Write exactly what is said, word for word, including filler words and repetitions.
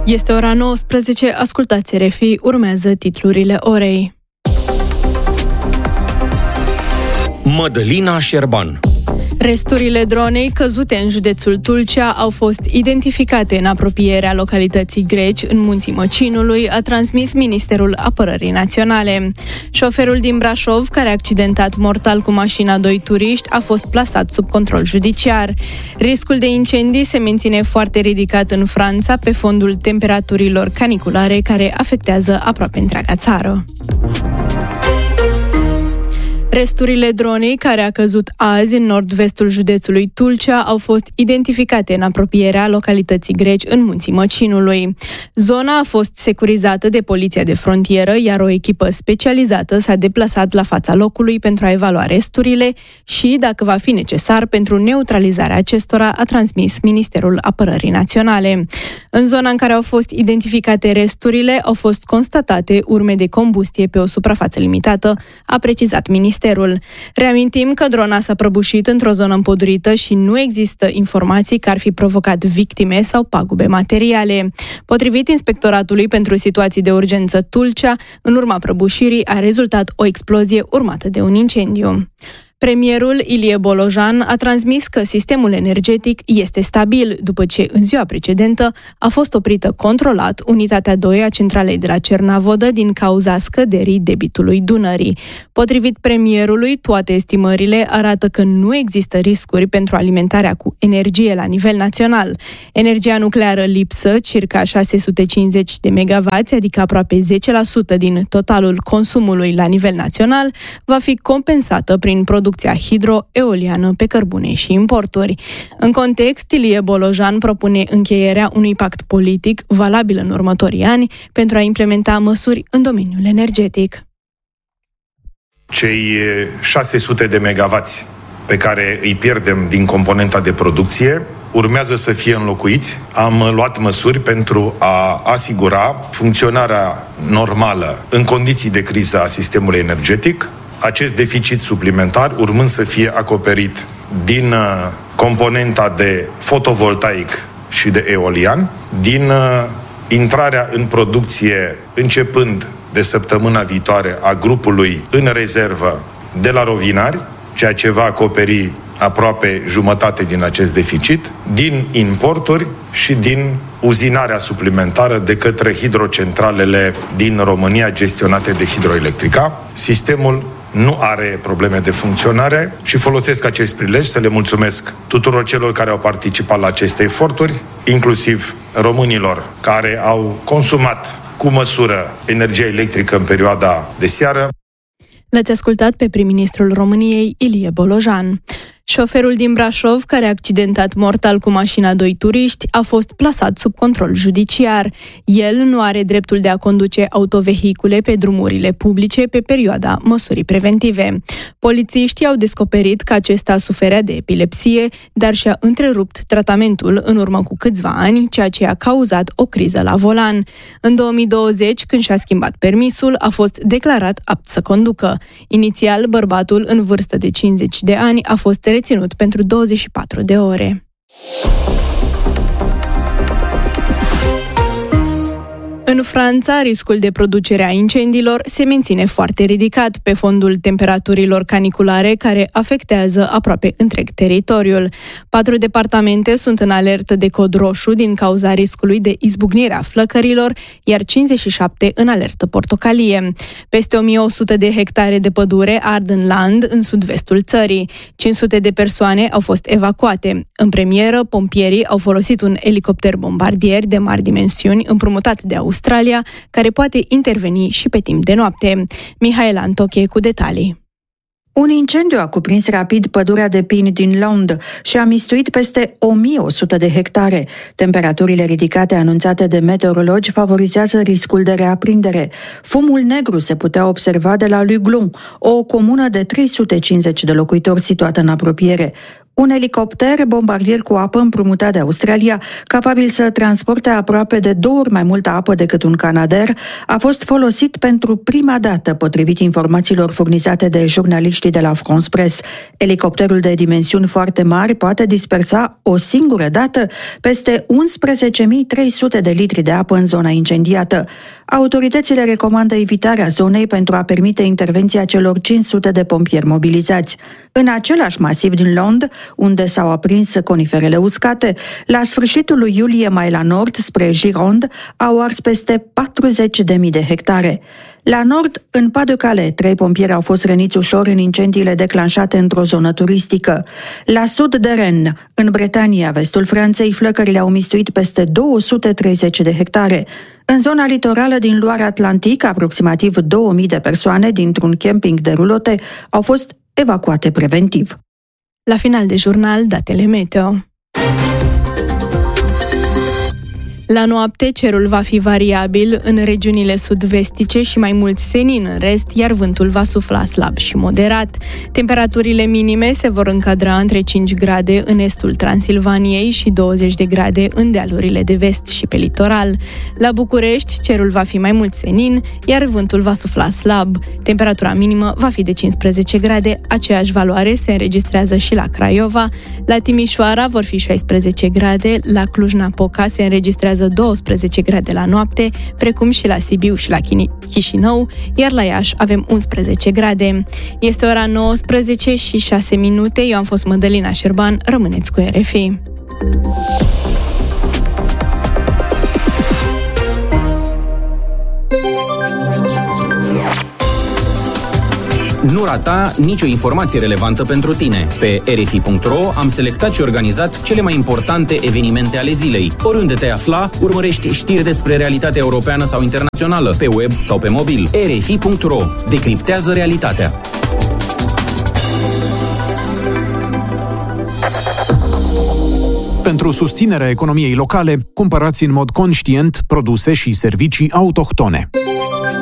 Este ora nouăsprezece, ascultați R F I, urmează titlurile orei. Mădălina Șerban. Resturile dronei căzute în județul Tulcea au fost identificate în apropierea localității Greci, în Munții Măcinului, a transmis Ministerul Apărării Naționale. Șoferul din Brașov, care a accidentat mortal cu mașina doi turiști, a fost plasat sub control judiciar. Riscul de incendii se menține foarte ridicat în Franța, pe fondul temperaturilor caniculare care afectează aproape întreaga țară. Resturile dronei care a căzut azi în nord-vestul județului Tulcea au fost identificate în apropierea localității Greci, în Munții Măcinului. Zona a fost securizată de poliția de frontieră, iar o echipă specializată s-a deplasat la fața locului pentru a evalua resturile și, dacă va fi necesar, pentru neutralizarea acestora, a transmis Ministerul Apărării Naționale. În zona în care au fost identificate resturile, au fost constatate urme de combustie pe o suprafață limitată, a precizat Ministerul. Reamintim că drona s-a prăbușit într-o zonă împădurită și nu există informații că ar fi provocat victime sau pagube materiale. Potrivit Inspectoratului pentru Situații de Urgență Tulcea, în urma prăbușirii a rezultat o explozie urmată de un incendiu. Premierul Ilie Bolojan a transmis că sistemul energetic este stabil, după ce în ziua precedentă a fost oprită controlat unitatea doi a centralei de la Cernavodă din cauza scăderii debitului Dunării. Potrivit premierului, toate estimările arată că nu există riscuri pentru alimentarea cu energie la nivel național. Energia nucleară lipsă, circa șase sute cincizeci de megawatți, adică aproape zece la sută din totalul consumului la nivel național, va fi compensată prin producția hidro-eoliană pe cărbune și importuri. În context, Ilie Bolojan propune încheierea unui pact politic valabil în următorii ani pentru a implementa măsuri în domeniul energetic. Cei șase sute de megawatți pe care îi pierdem din componenta de producție urmează să fie înlocuiți. Am luat măsuri pentru a asigura funcționarea normală în condiții de criză a sistemului energetic, acest deficit suplimentar urmând să fie acoperit din componenta de fotovoltaic și de eolian, din intrarea în producție începând de săptămâna viitoare a grupului în rezervă de la Rovinari, ceea ce va acoperi aproape jumătate din acest deficit, din importuri și din uzinarea suplimentară de către hidrocentralele din România gestionate de Hidroelectrica. Sistemul nu are probleme de funcționare și folosesc acest prilej să le mulțumesc tuturor celor care au participat la aceste eforturi, inclusiv românilor care au consumat cu măsură energia electrică în perioada de seară. L-ați ascultat pe prim-ministrul României, Ilie Bolojan. Șoferul din Brașov, care a accidentat mortal cu mașina doi turiști, a fost plasat sub control judiciar. El nu are dreptul de a conduce autovehicule pe drumurile publice pe perioada măsurii preventive. Polițiștii au descoperit că acesta suferea de epilepsie, dar și-a întrerupt tratamentul în urmă cu câțiva ani, ceea ce a cauzat o criză la volan. În două mii douăzeci, când și-a schimbat permisul, a fost declarat apt să conducă. Inițial, bărbatul, în vârstă de cincizeci de ani, a fost reținut pentru douăzeci și patru de ore. În Franța, riscul de producere a incendiilor se menține foarte ridicat pe fondul temperaturilor caniculare care afectează aproape întreg teritoriul. Patru departamente sunt în alertă de cod roșu din cauza riscului de izbucnire a flăcărilor, iar cincizeci și șapte în alertă portocalie. Peste o mie o sută de hectare de pădure ard în land, în sud-vestul țării. cinci sute de persoane au fost evacuate. În premieră, pompierii au folosit un elicopter bombardier de mari dimensiuni împrumutat de Australia, care poate interveni și pe timp de noapte. Mihaela Antoche cu detalii. Un incendiu a cuprins rapid pădurea de pini din Landes și a mistuit peste o mie o sută de hectare. Temperaturile ridicate anunțate de meteorologi favorizează riscul de reaprindere. Fumul negru se putea observa de la Luglon, o comună de trei sute cincizeci de locuitori situată în apropiere. Un elicopter bombardier cu apă împrumutat de Australia, capabil să transporte aproape de două ori mai multă apă decât un Canadair, a fost folosit pentru prima dată, potrivit informațiilor furnizate de jurnaliștii de la France Press. Elicopterul de dimensiuni foarte mari poate dispersa o singură dată peste unsprezece mii trei sute de litri de apă în zona incendiată. Autoritățile recomandă evitarea zonei pentru a permite intervenția celor cinci sute de pompieri mobilizați. În același masiv din Londra, unde s-au aprins coniferele uscate, la sfârșitul lui iulie mai la nord, spre Gironde, au ars peste patruzeci de mii de hectare. La nord, în Pas-de-Calais, trei pompieri au fost răniți ușor în incendiile declanșate într-o zonă turistică. La sud de Rennes, în Bretania, vestul Franței, flăcările au mistuit peste două sute treizeci de hectare. În zona litorală din Loire Atlantic, aproximativ două mii de persoane dintr-un camping de rulote au fost evacuate preventiv. La final de jurnal, datele meteo. La noapte, cerul va fi variabil în regiunile sud-vestice și mai mult senin în rest, iar vântul va sufla slab și moderat. Temperaturile minime se vor încadra între cinci grade în estul Transilvaniei și douăzeci de grade în dealurile de vest și pe litoral. La București, cerul va fi mai mult senin, iar vântul va sufla slab. Temperatura minimă va fi de cincisprezece grade, aceeași valoare se înregistrează și la Craiova. La Timișoara vor fi șaisprezece grade, la Cluj-Napoca se înregistrează douăsprezece grade la noapte, precum și la Sibiu și la Chișinău, iar la Iași avem unsprezece grade. Este ora nouăsprezece și șase minute, eu am fost Mădălina Șerban, rămâneți cu R F I. Nu rata nicio informație relevantă pentru tine. Pe r f i punct r o am selectat și organizat cele mai importante evenimente ale zilei. Oriunde te afla, urmărești știri despre realitatea europeană sau internațională, pe web sau pe mobil. r f i punct r o. Decriptează realitatea. Pentru susținerea economiei locale, cumpărați în mod conștient produse și servicii autohtone.